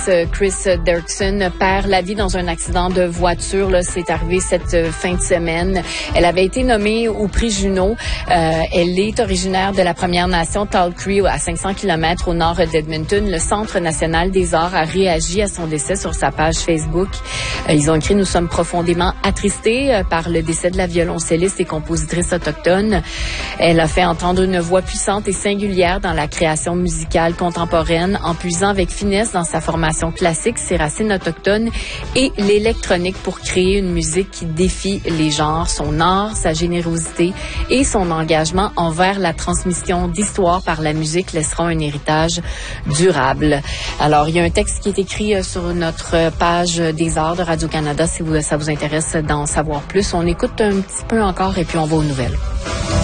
Chris Dirksen perd la vie dans un accident de voiture. Là, c'est arrivé cette fin de semaine. Elle avait été nommée au prix Juno. Elle est originaire de la Première Nation Tall Cree à 500 km au nord d'Edmonton. Le Centre national des arts a réagi à son décès sur sa page Facebook. Ils ont écrit « Nous sommes profondément attristés par le décès de la violoncelliste et compositrice autochtone. Elle a fait entendre une voix puissante et singulière dans la création musicale contemporaine, en puisant avec finesse dans sa formation classique, ses racines autochtones et l'électronique pour créer une musique qui défie les genres. Son art, sa générosité et son engagement envers la transmission d'histoire par la musique laisseront un héritage durable. » Alors, il y a un texte qui est écrit sur notre page des arts de Radio-Canada si ça vous intéresse d'en savoir plus. On écoute un petit peu encore et puis on va aux nouvelles.